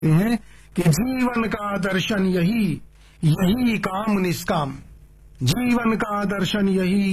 हैं कि जीवन का दर्शन यही काम निष्काम, जीवन का दर्शन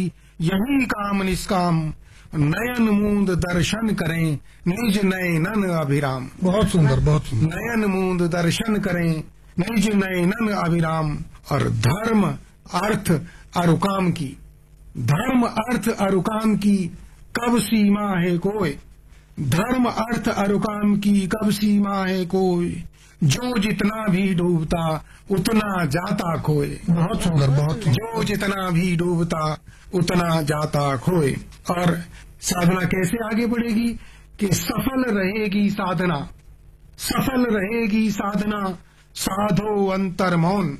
यही काम निष्काम, नयन मूंद दर्शन करें निज नयनन अभिराम। बहुत सुंदर, बहुत सुंदर। नयन मूंद दर्शन करें निज नयनन अभिराम। और धर्म अर्थ अरुकाम की, धर्म अर्थ अरुकाम की कब सीमा है कोई, धर्म अर्थ अरुकाम की कब सीमा है कोई, जो जितना भी डूबता उतना जाता खोए। बहुत सुंदर, बहुत सुंदर। जो जितना भी डूबता उतना जाता खोए। और साधना कैसे आगे बढ़ेगी कि सफल रहेगी साधना, सफल रहेगी साधना, साधो अंतर मौन,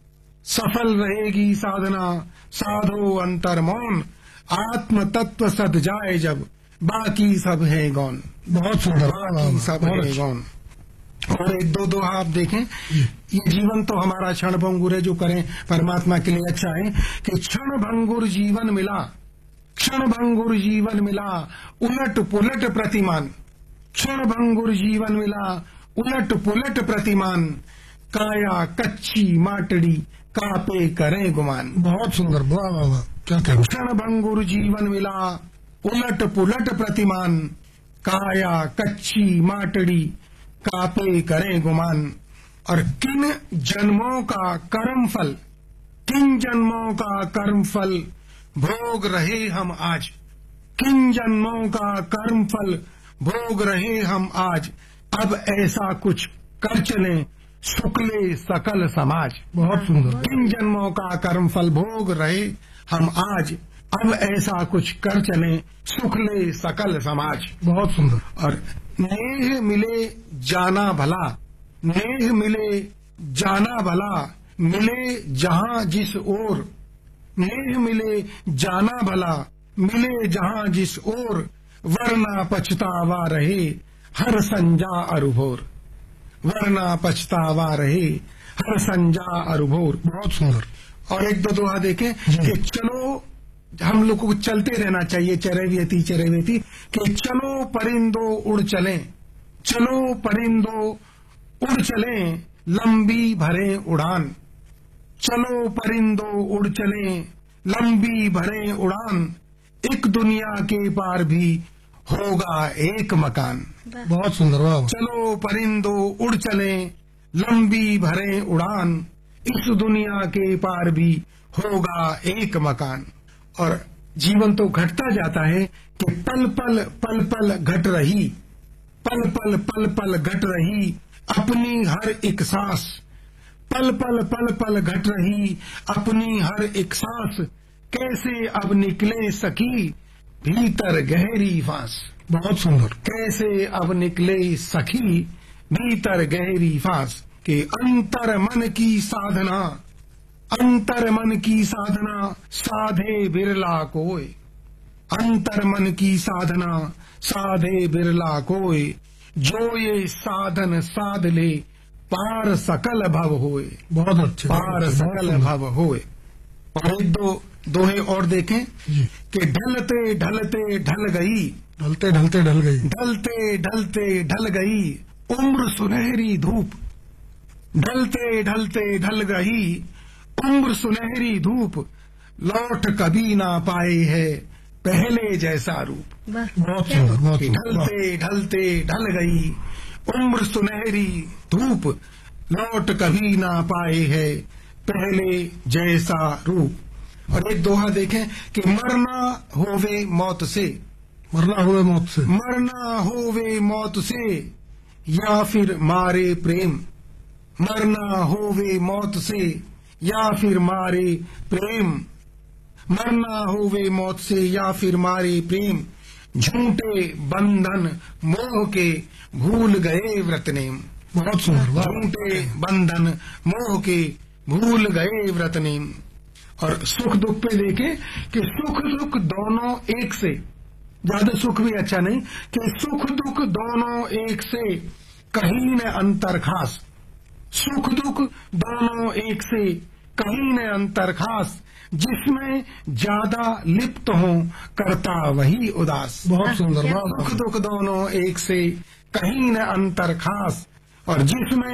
सफल रहेगी साधना, साधो अंतर मौन, आत्म तत्व सद जाए जब बाकी सब है गौन। बहुत सुंदर, बाकी सब है गौन। और एक दो दोहा आप देखें, ये जीवन तो हमारा क्षण भंगुर है, जो करें परमात्मा के लिए अच्छा है कि क्षण भंगुर जीवन मिला, क्षण भंगुर जीवन मिला, उलट पुलट प्रतिमान, क्षण भंगुर जीवन मिला, उलट पुलट प्रतिमान, काया कच्ची माटड़ी कापे करें गुमान। बहुत सुंदर, वाह वाह वाह, क्या कहूं। क्षण भंगुर जीवन मिला, उलट पुलट प्रतिमान, काया कच्ची माटड़ी कापे करें गुमान। और किन जन्मों का कर्म फल, किन जन्मों का कर्म फल भोग रहे हम आज, किन जन्मों का कर्म फल भोग रहे हम आज, अब ऐसा कुछ कर चले शुक्ले सकल समाज। बहुत सुंदर। किन जन्मों का कर्म फल भोग रहे हम आज, अब ऐसा कुछ कर चले शुक्ले सकल समाज। बहुत सुंदर। और नेह मिले जाना भला, नेह मिले जाना भला, मिले जहां जिस ओर, नेह मिले जाना भला, मिले जहां जिस ओर, वरना पछतावा रहे हर संजा अरुभोर, वरना पछतावा रहे हर संजा अरुभोर। बहुत सुंदर। और एक दो दोहा देखें कि चलो, हम लोग को चलते रहना चाहिए, चरैवेती चरैवेती, कि चलो परिंदो उड़ चलें, चलो परिंदो उड़ चलें लंबी भरे उड़ान, चलो परिंदो उड़ चलें लंबी भरे उड़ान, एक दुनिया के पार भी होगा एक मकान। बहुत सुंदर, वाह। चलो परिंदो उड़ चलें लंबी भरे उड़ान, इस दुनिया के पार भी होगा एक मकान। और जीवन तो घटता जाता है कि पल पल पल पल घट रही, पल पल पल पल घट रही अपनी हर एक सांस, पल पल पल पल घट रही अपनी हर एक सांस, कैसे अब निकले सखी भीतर गहरी फांस। बहुत सुंदर। कैसे अब निकले सखी भीतर गहरी फांस, के अंतर मन की साधना, अंतर मन की साधना साधे बिरला कोय, अंतर मन की साधना साधे बिरला कोय, जो ये साधन साध ले पार सकल भव होए। बहुत अच्छे। पार सकल भव होए। और एक दो दोहे और देखें कि ढलते ढलते ढल गई, ढलते ढलते ढल गई, ढलते ढलते ढल गई उम्र सुनहरी धूप, ढलते ढलते ढल गई उम्र सुनहरी धूप, लौट कभी ना पाए है पहले जैसा रूप। बहुत सुंदर, बहुत सुंदर। ढलते ढलते ढल गई उम्र सुनहरी धूप, लौट कभी ना पाए है पहले जैसा रूप। और एक दोहा देखें कि मरना होवे मौत से, मरना होवे मौत से, मरना होवे मौत से या फिर मारे प्रेम, मरना होवे मौत से या फिर मारे प्रेम, मरना होवे मौत से या फिर मारे प्रेम, झूठे बंधन मोह के भूल गए व्रत नेम। बहुत सुंदर। झूठे बंधन मोह के भूल गए व्रत नेम। और सुख दुख पे देखें कि सुख दुख दोनों एक से, ज्यादा सुख भी अच्छा नहीं, कि सुख दुख दोनों एक से कहीं न अंतर खास, सुख दुख दोनों एक से कहीं न अंतर खास, जिसमें ज्यादा लिप्त हो करता वही उदास। बहुत सुंदर। सुख दुख दोनों एक से कहीं न अंतर खास, और जिसमें